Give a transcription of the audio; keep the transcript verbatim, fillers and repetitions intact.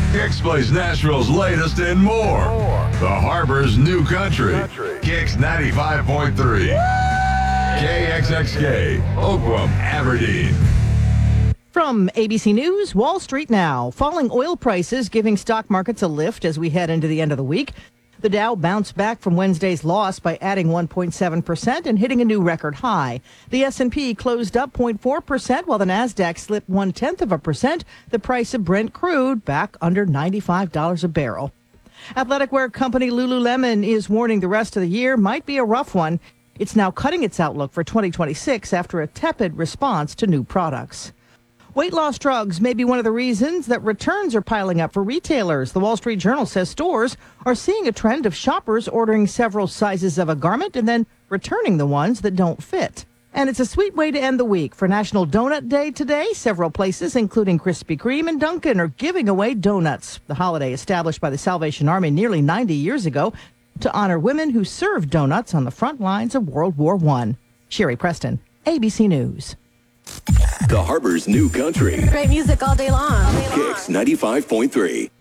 Kicks plays Nashville's latest and more. The Harbor's New Country. Kicks ninety-five point three. K X X K, Oakland, Aberdeen. From A B C News, Wall Street now. Falling oil prices giving stock markets a lift as we head into the end of the week. The Dow bounced back from Wednesday's loss by adding one point seven percent and hitting a new record high. The S and P closed up zero point four percent while the Nasdaq slipped one-tenth of a percent. The price of Brent crude back under ninety-five dollars a barrel. Athletic wear company Lululemon is warning the rest of the year might be a rough one. It's now cutting its outlook for twenty twenty-six after a tepid response to new products. Weight loss drugs may be one of the reasons that returns are piling up for retailers. The Wall Street Journal says stores are seeing a trend of shoppers ordering several sizes of a garment and then returning the ones that don't fit. And it's a sweet way to end the week. For National Donut Day today, several places, including Krispy Kreme and Dunkin', are giving away donuts. The holiday, established by the Salvation Army nearly ninety years ago to honor women who served donuts on the front lines of World War One. Sherry Preston, A B C News. The Harbor's New Country. Great music all day long. Kicks ninety-five point three.